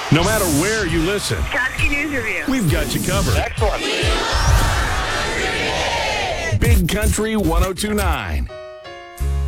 No matter where you listen, Koski News Review. we've got you covered. Excellent. Big Country 102.9.